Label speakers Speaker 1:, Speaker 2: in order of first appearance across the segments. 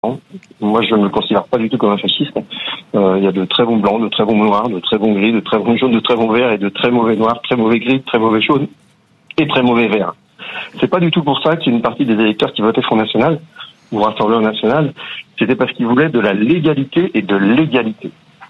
Speaker 1: Moi, je ne me considère pas du tout comme un fasciste. Il y a de très bons blancs, de très bons noirs, de très bons gris, de très bons jaunes, de très bons verts et de très mauvais noirs, très mauvais gris, très mauvais jaunes et très mauvais verts. C'est pas du tout pour ça qu'il y a une partie des électeurs qui votaient Front National ou Rassemblement National. C'était parce qu'ils voulaient de la légalité et de l'égalité.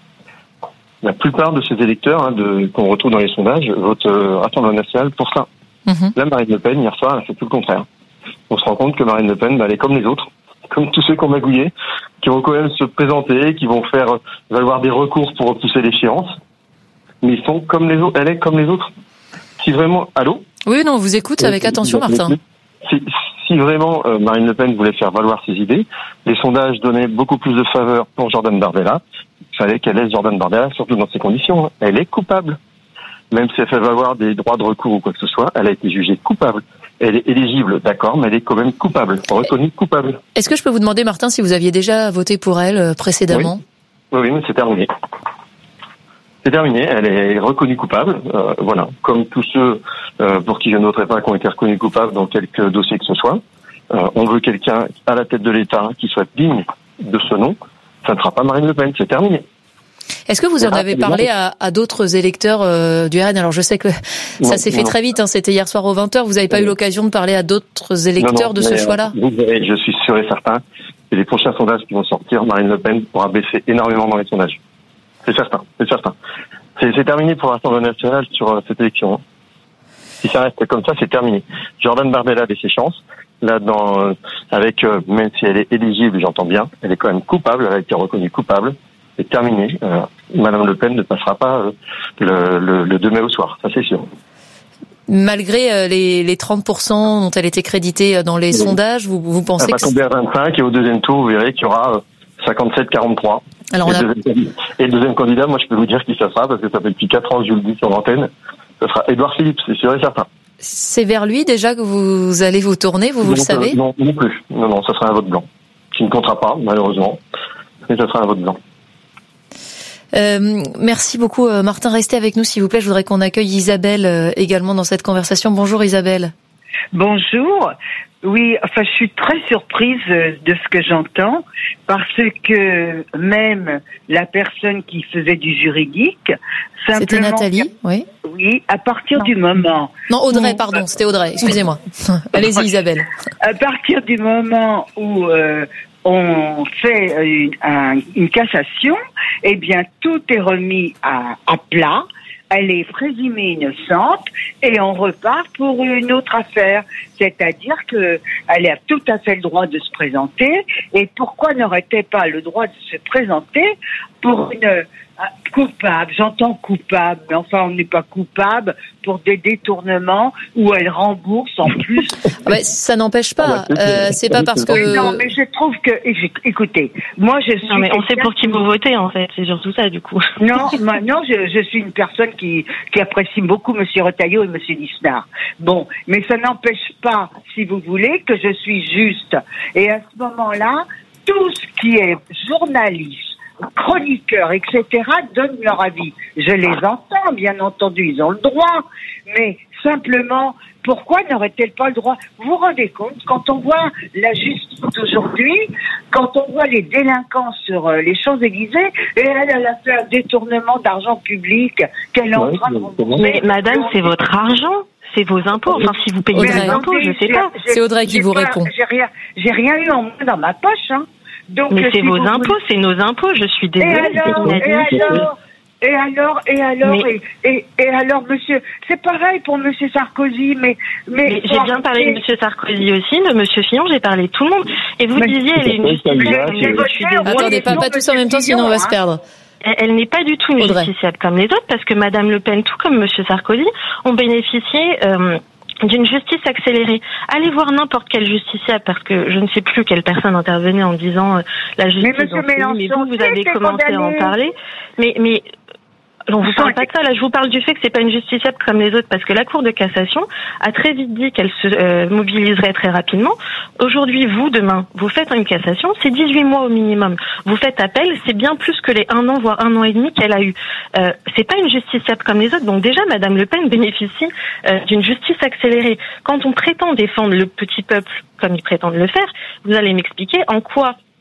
Speaker 1: La plupart de ces électeurs qu'on retrouve dans les sondages votent Rassemblement National pour ça. Là, Marine Le Pen, hier soir, elle a fait tout le contraire. On se rend compte que Marine Le Pen, elle est comme les autres, comme tous ceux qui ont magouillé, qui vont quand même se présenter, qui vont faire valoir des recours pour repousser l'échéance. Mais ils sont comme les autres, elle est comme les autres. Si vraiment, allô?
Speaker 2: Oui, non, on vous écoute avec attention, Martin.
Speaker 1: Si vraiment Marine Le Pen voulait faire valoir ses idées, les sondages donnaient beaucoup plus de faveur pour Jordan Bardella. Il fallait qu'elle laisse Jordan Bardella, surtout dans ces conditions. Elle est coupable. Même si elle fait valoir des droits de recours ou quoi que ce soit, elle a été jugée coupable. Elle est éligible, d'accord, mais elle est quand même coupable, reconnue coupable.
Speaker 2: Est-ce que je peux vous demander, Martin, si vous aviez déjà voté pour elle précédemment?
Speaker 1: Oui, mais c'est terminé. C'est terminé, elle est reconnue coupable, voilà, comme tous ceux pour qui je ne voterai pas qui ont été reconnus coupables dans quelque dossier que ce soit. On veut quelqu'un à la tête de l'État qui soit digne de ce nom. Ça ne sera pas Marine Le Pen, c'est terminé.
Speaker 2: Est-ce que vous en avez parlé à d'autres électeurs du RN? Alors je sais que ça s'est fait très vite, c'était hier soir aux 20h. Vous n'avez pas eu l'occasion de parler à d'autres électeurs de ce choix-là?
Speaker 1: Vous verrez, je suis sûr et certain que les prochains sondages qui vont sortir, Marine Le Pen pourra baisser énormément dans les sondages. C'est certain, c'est certain. C'est terminé pour l'Assemblée nationale sur cette élection. Si ça reste comme ça, c'est terminé. Jordan Bardella avait ses chances. Là, même si elle est éligible, j'entends bien, elle est quand même coupable, elle a été reconnue coupable. C'est terminé. Madame Le Pen ne passera pas le 2 mai au soir, ça c'est sûr.
Speaker 2: Malgré les 30% dont elle était créditée dans les sondages, vous pensez que...
Speaker 1: Elle va tomber à 25 et au deuxième tour, vous verrez qu'il y aura 57-43.
Speaker 2: Alors
Speaker 1: et le deuxième candidat, moi je peux vous dire qui ça sera, parce que ça fait depuis 4 ans que je vous le dis sur l'antenne, ça sera Édouard Philippe, c'est sûr et certain.
Speaker 2: C'est vers lui déjà que vous allez vous tourner, vous le savez?
Speaker 1: Non, non plus. Non, ça sera un vote blanc. Qui ne comptera pas, malheureusement, mais ça sera un vote blanc.
Speaker 2: Merci beaucoup, Martin. Restez avec nous, s'il vous plaît. Je voudrais qu'on accueille Isabelle également dans cette conversation. Bonjour, Isabelle.
Speaker 3: Bonjour. Oui, je suis très surprise de ce que j'entends, parce que même la personne qui faisait du juridique, simplement...
Speaker 2: C'était Nathalie, oui.
Speaker 3: Oui, à partir du moment...
Speaker 2: Non, Audrey, pardon, c'était Audrey, excusez-moi. Allez-y, Isabelle.
Speaker 3: À partir du moment où on fait une cassation, eh bien, tout est remis à plat. Elle est présumée innocente et on repart pour une autre affaire. C'est-à-dire qu'elle a tout à fait le droit de se présenter. Et pourquoi n'aurait-elle pas le droit de se présenter pour une coupable? J'entends coupable, mais enfin on n'est pas coupable pour des détournements où elle rembourse en plus.
Speaker 2: Ça n'empêche pas. C'est pas parce que...
Speaker 3: Non, mais je trouve que... Écoutez, moi je suis...
Speaker 4: Non, mais on sait pour qui vous votez, en fait. C'est surtout ça, du coup.
Speaker 3: Non, je suis une personne qui apprécie beaucoup M. Retailleau et M. Lisnard. Bon, mais ça n'empêche pas, si vous voulez, que je suis juste. Et à ce moment-là, tout ce qui est journaliste, chroniqueurs, etc., donnent leur avis. Je les entends, bien entendu, ils ont le droit, mais simplement, pourquoi n'aurait-elle pas le droit? Vous vous rendez compte, quand on voit la justice d'aujourd'hui, quand on voit les délinquants sur les Champs-Élysées, et elle a fait un détournement d'argent public qu'elle est en train de rembourser.
Speaker 4: Mais madame, c'est votre argent, c'est vos impôts. Enfin, si vous payez les impôts, je sais pas.
Speaker 2: C'est Audrey qui vous répond.
Speaker 3: J'ai rien eu en main dans ma poche, hein. Donc,
Speaker 4: mais c'est vos impôts, c'est nos impôts, je suis désolée.
Speaker 3: Et alors, monsieur, c'est pareil pour monsieur Sarkozy, mais
Speaker 4: j'ai bien parlé de monsieur Sarkozy aussi, de monsieur Fillon, j'ai parlé de tout le monde. Et vous disiez, elle est une justiciable.
Speaker 2: Attendez, pas tous en même temps, sinon on va se perdre.
Speaker 4: Elle n'est pas du tout une justiciable comme les autres, parce que madame Le Pen, tout comme monsieur Sarkozy, ont bénéficié d'une justice accélérée. Allez voir n'importe quel justiciable, parce que je ne sais plus quelle personne intervenait en disant la justice. Mais vous avez commencé à en parler. Mais on vous parle pas de ça, là je vous parle du fait que c'est pas une justiciable comme les autres, parce que la Cour de cassation a très vite dit qu'elle se mobiliserait très rapidement. Aujourd'hui, demain, vous faites une cassation, c'est 18 mois au minimum. Vous faites appel, c'est bien plus que les 1 an, voire 1 an et demi qu'elle a eu. C'est pas une justiciable comme les autres, donc déjà madame Le Pen bénéficie d'une justice accélérée. Quand on prétend défendre le petit peuple comme ils prétendent le faire, vous allez m'expliquer en quoi